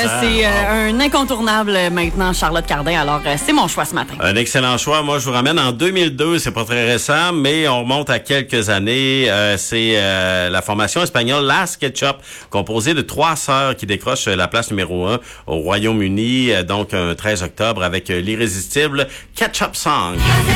c'est un incontournable maintenant, Charlotte Cardin. Alors, c'est mon choix ce matin. Un excellent choix. Moi, je vous ramène en 2002. C'est pas très récent, mais on remonte à quelques années. C'est la formation espagnole Las Ketchup, composée de 3 sœurs qui décrochent la place numéro 1 au Royaume-Uni. Donc, un 13 octobre avec l'irrésistible Ketchup Song.